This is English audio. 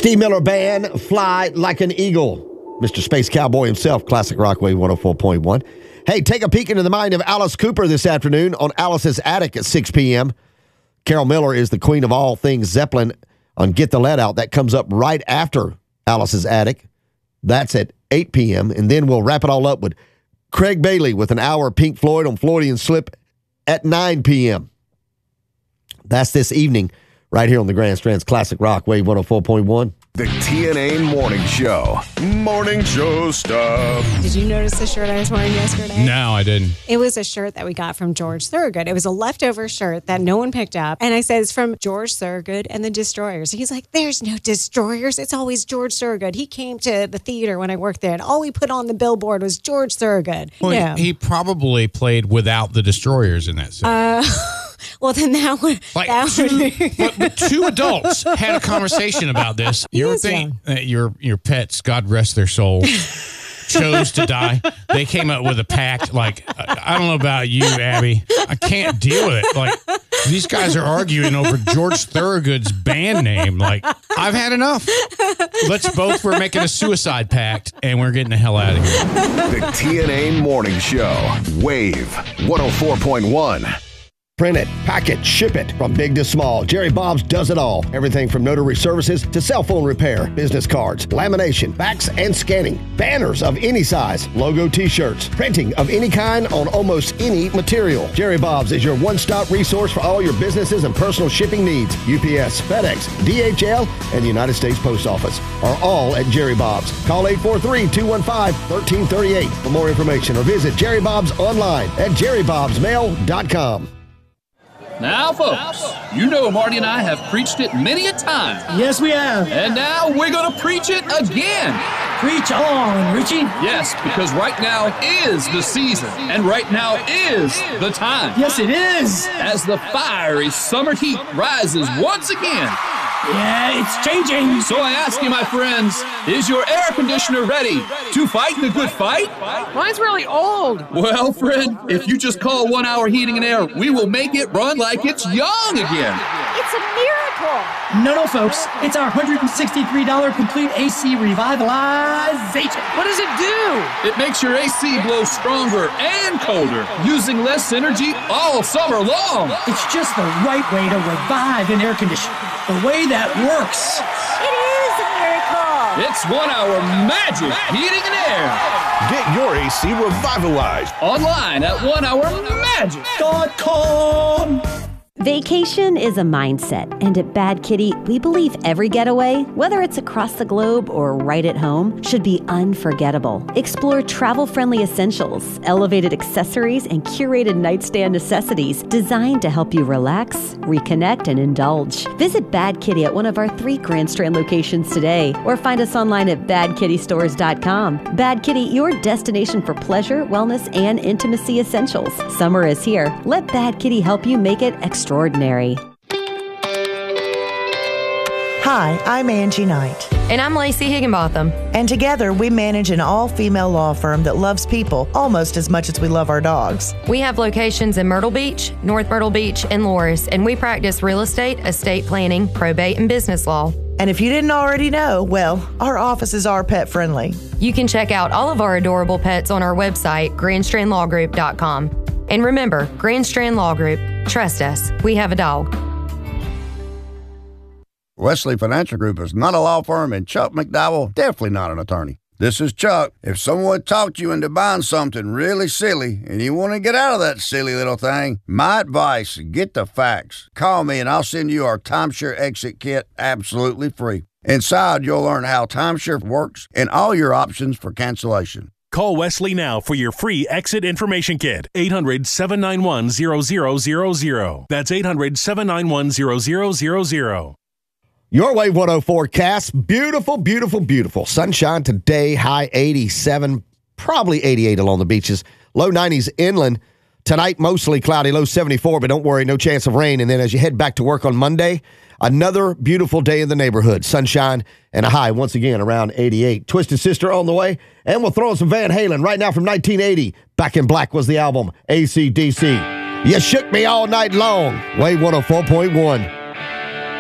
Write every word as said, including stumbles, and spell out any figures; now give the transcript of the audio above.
Steve Miller Band, Fly Like an Eagle. Mister Space Cowboy himself, Classic Rock Wave one oh four point one. Hey, take a peek into the mind of Alice Cooper this afternoon on Alice's Attic at six p.m. Carol Miller is the queen of all things Zeppelin on Get the Lead Out. That comes up right after Alice's Attic. That's at eight p.m. And then we'll wrap it all up with Craig Bailey with an hour of Pink Floyd on Floridian Slip at nine p.m. That's this evening right here on the Grand Strand's Classic Rock Wave one oh four point one. The T N A Morning Show. Morning show stuff. Did you notice the shirt I was wearing yesterday? No, I didn't. It was a shirt that we got from George Thorogood. It was a leftover shirt that no one picked up. And I said, it's from George Thorogood and the Destroyers. He's like, there's no Destroyers. It's always George Thorogood. He came to the theater when I worked there, and all we put on the billboard was George Thorogood. Well, yeah. He probably played without the Destroyers in that set. Uh, well, then that would... Like that two, would... but, but two adults had a conversation about this. He Your is thing, young. uh, your your pets, God rest their soul, chose to die. They came up with a pact. Like, I, I don't know about you, Abby. I can't deal with it. Like, these guys are arguing over George Thorogood's band name. Like, I've had enough. Let's both, we're making a suicide pact, and we're getting the hell out of here. The T N A Morning Show. Wave one oh four point one. Print it, pack it, ship it from big to small. Jerry Bob's does it all. Everything from notary services to cell phone repair, business cards, lamination, fax and scanning, banners of any size, logo t-shirts, printing of any kind on almost any material. Jerry Bob's is your one-stop resource for all your businesses and personal shipping needs. U P S, FedEx, D H L, and the United States Post Office are all at Jerry Bob's. Call eight four three, two one five, one three three eight for more information or visit Jerry Bob's online at jerry bobs mail dot com. Now, folks, you know Marty and I have preached it many a time. Yes, we have. And now we're going to preach it again. Preach on, Richie. Yes, because right now is the season, and right now is the time. Yes, it is. As the fiery summer heat rises once again. Yeah, it's changing. So I ask you, my friends, is your air conditioner ready to fight the good fight? Mine's really old. Well, friend, if you just call One Hour Heating and Air, we will make it run like it's young again. It's a miracle. No, no, folks. It's our one hundred sixty-three dollars complete A C revitalization. What does it do? It makes your A C blow stronger and colder, using less energy all summer long. It's just the right way to revive an air conditioner. The way that works. It is a miracle. It's One Hour Magic Heating and Air. Get your A C revitalized. Online at one hour magic dot com. Vacation is a mindset, and at Bad Kitty, we believe every getaway, whether it's across the globe or right at home, should be unforgettable. Explore travel-friendly essentials, elevated accessories, and curated nightstand necessities designed to help you relax, reconnect, and indulge. Visit Bad Kitty at one of our three Grand Strand locations today, or find us online at bad kitty stores dot com. Bad Kitty, your destination for pleasure, wellness, and intimacy essentials. Summer is here. Let Bad Kitty help you make it extraordinary. Extraordinary. Hi, I'm Angie Knight. And I'm Lacey Higginbotham. And together we manage an all-female law firm that loves people almost as much as we love our dogs. We have locations in Myrtle Beach, North Myrtle Beach, and Loris, and we practice real estate, estate planning, probate, and business law. And if you didn't already know, well, our offices are pet friendly. You can check out all of our adorable pets on our website, grand strand law group dot com. And remember, Grand Strand Law Group, trust us, we have a dog. Wesley Financial Group is not a law firm, and Chuck McDowell, definitely not an attorney. This is Chuck. If someone talked you into buying something really silly and you want to get out of that silly little thing, my advice, get the facts. Call me and I'll send you our timeshare exit kit absolutely free. Inside, you'll learn how timeshare works and all your options for cancellation. Call Wesley now for your free exit information kit. eight hundred, seven nine one, zero zero zero zero. That's eight hundred, seven nine one, zero zero zero zero. Your Wave one oh forecast. Beautiful, beautiful, beautiful. Sunshine today, high eighty-seven, probably eighty-eight along the beaches. Low nineties inland. Tonight, mostly cloudy, low seventy-four, but don't worry, no chance of rain. And then as you head back to work on Monday, another beautiful day in the neighborhood. Sunshine and a high once again around eighty-eight. Twisted Sister on the way, and we'll throw in some Van Halen right now from nineteen eighty. Back in Black was the album, A C D C. You shook me all night long. Wave one oh four point one.